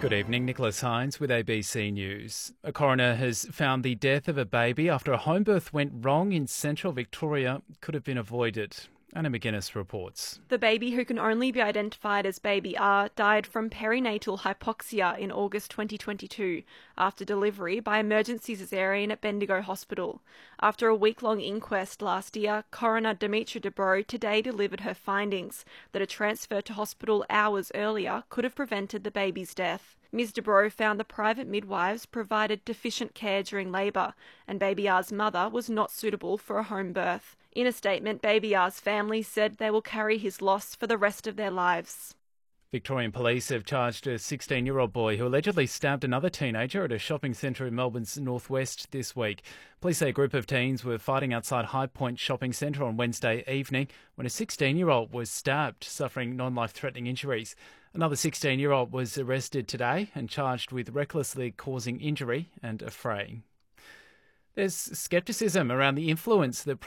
Good evening, Nicholas Hines with ABC News. A coroner has found the death of a baby after a home birth went wrong in central Victoria could have been avoided. Anna McGuinness reports. The baby, who can only be identified as Baby R, died from perinatal hypoxia in August 2022 after delivery by emergency caesarean at Bendigo Hospital. After a week-long inquest last year, coroner Demetra Dubrow today delivered her findings that a transfer to hospital hours earlier could have prevented the baby's death. Ms Dubrow found the private midwives provided deficient care during labour, and Baby R's mother was not suitable for a home birth. In a statement, Baby R's family said they will carry his loss for the rest of their lives. Victorian police have charged a 16-year-old boy who allegedly stabbed another teenager at a shopping centre in Melbourne's northwest this week. Police say a group of teens were fighting outside High Point Shopping Centre on Wednesday evening when a 16-year-old was stabbed, suffering non-life-threatening injuries. Another 16-year-old was arrested today and charged with recklessly causing injury and affraying. There's scepticism around the influence that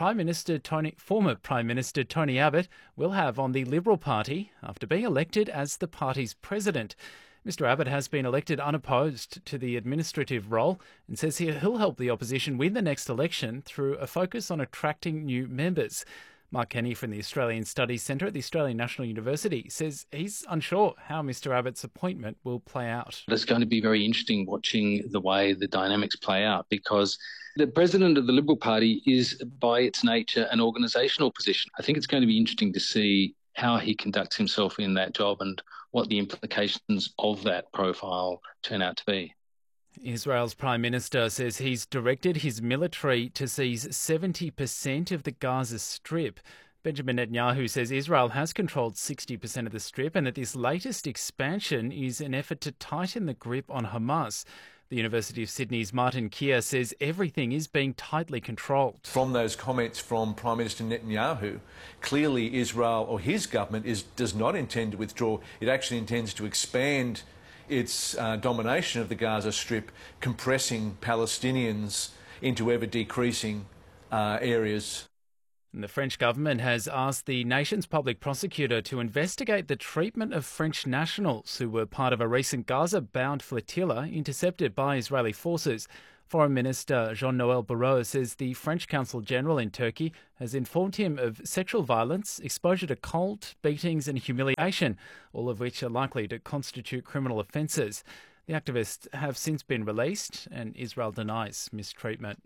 former Prime Minister Tony Abbott will have on the Liberal Party after being elected as the party's president. Mr Abbott has been elected unopposed to the administrative role and says he'll help the opposition win the next election through a focus on attracting new members. Mark Kenny from the Australian Studies Centre at the Australian National University says he's unsure how Mr Abbott's appointment will play out. It's going to be very interesting watching the way the dynamics play out, because the president of the Liberal Party is, by its nature, an organisational position. I think it's going to be interesting to see how he conducts himself in that job and what the implications of that profile turn out to be. Israel's Prime Minister says he's directed his military to seize 70% of the Gaza Strip. Benjamin Netanyahu says Israel has controlled 60% of the Strip and that this latest expansion is an effort to tighten the grip on Hamas. The University of Sydney's Martin Keir says everything is being tightly controlled. From those comments from Prime Minister Netanyahu, clearly Israel, or his government, does not intend to withdraw. It actually intends to expand its domination of the Gaza Strip, compressing Palestinians into ever-decreasing areas. And the French government has asked the nation's public prosecutor to investigate the treatment of French nationals who were part of a recent Gaza-bound flotilla intercepted by Israeli forces. Foreign Minister Jean-Noël Barrot says the French Consul General in Turkey has informed him of sexual violence, exposure to cold, beatings and humiliation, all of which are likely to constitute criminal offences. The activists have since been released and Israel denies mistreatment.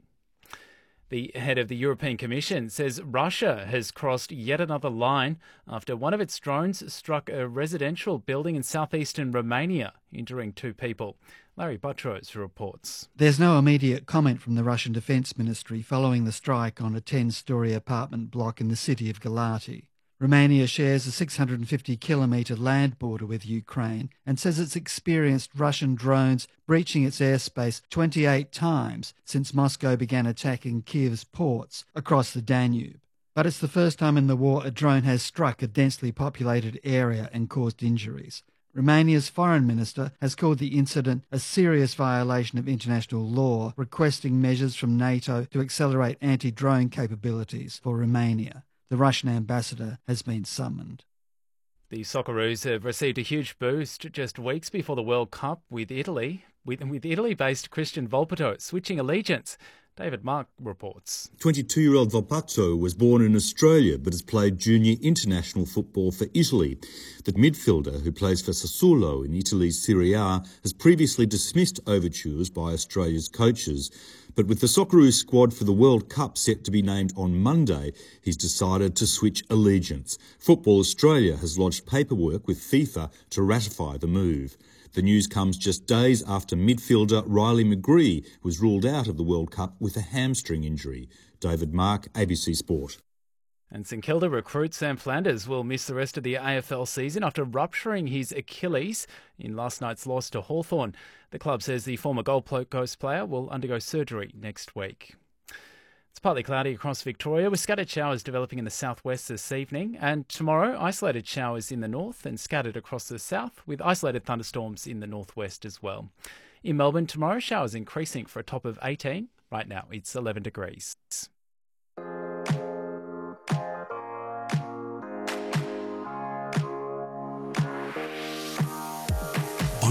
The head of the European Commission says Russia has crossed yet another line after one of its drones struck a residential building in southeastern Romania, injuring 2 people. Larry Buttrose reports. There's no immediate comment from the Russian Defence Ministry following the strike on a 10-storey apartment block in the city of Galati. Romania shares a 650-kilometre land border with Ukraine and says it's experienced Russian drones breaching its airspace 28 times since Moscow began attacking Kiev's ports across the Danube. But it's the first time in the war a drone has struck a densely populated area and caused injuries. Romania's foreign minister has called the incident a serious violation of international law, requesting measures from NATO to accelerate anti-drone capabilities for Romania. The Russian ambassador has been summoned. The Socceroos have received a huge boost just weeks before the World Cup with Italy, with Italy-based Christian Volpato switching allegiance. David Mark reports. 22-year-old Volpato was born in Australia but has played junior international football for Italy. The midfielder, who plays for Sassuolo in Italy's Serie A, has previously dismissed overtures by Australia's coaches. But with the Socceroos squad for the World Cup set to be named on Monday, he's decided to switch allegiance. Football Australia has lodged paperwork with FIFA to ratify the move. The news comes just days after midfielder Riley McGree was ruled out of the World Cup with a hamstring injury. David Mark, ABC Sport. And St Kilda recruit Sam Flanders will miss the rest of the AFL season after rupturing his Achilles in last night's loss to Hawthorn. The club says the former Gold Coast player will undergo surgery next week. It's partly cloudy across Victoria with scattered showers developing in the southwest this evening, and tomorrow isolated showers in the north and scattered across the south with isolated thunderstorms in the northwest as well. In Melbourne tomorrow, showers increasing for a top of 18. Right now it's 11 degrees.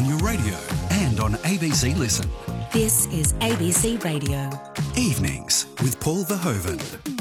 on your radio and on ABC Listen. This is ABC Radio. Evenings with Paul Verhoeven.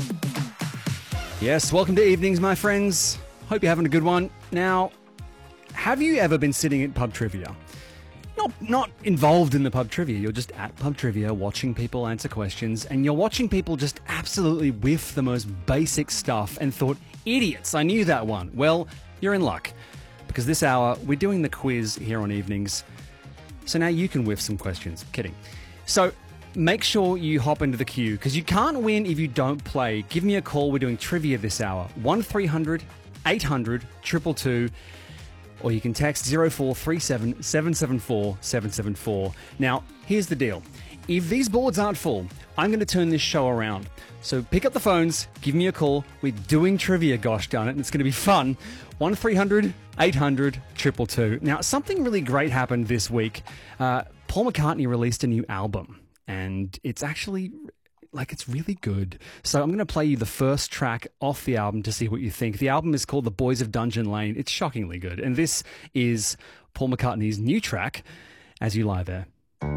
Yes, welcome to Evenings, my friends. Hope you're having a good one. Now, have you ever been sitting at pub trivia? Not involved in the pub trivia, you're just at pub trivia watching people answer questions, and you're watching people just absolutely whiff the most basic stuff and thought, idiots, I knew that one. Well, you're in luck, because this hour we're doing the quiz here on Evenings, so now you can whiff some questions. Kidding. So make sure you hop into the queue, because you can't win if you don't play. Give me a call, we're doing trivia this hour. 1300 800 222, or you can text 0437 774 774. Now, here's the deal. If these boards aren't full, I'm going to turn this show around. So pick up the phones, give me a call. We're doing trivia, gosh darn it, and it's going to be fun. 1300 800 222. Now, something really great happened this week. Paul McCartney released a new album, and it's actually, it's really good. So I'm going to play you the first track off the album to see what you think. The album is called The Boys of Dungeon Lane. It's shockingly good. And this is Paul McCartney's new track, As You Lie There.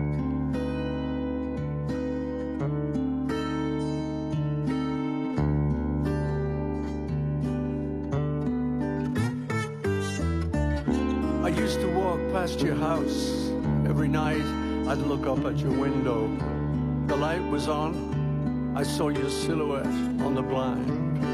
I used to walk past your house. Every night I'd look up at your window. The light was on. I saw your silhouette on the blind.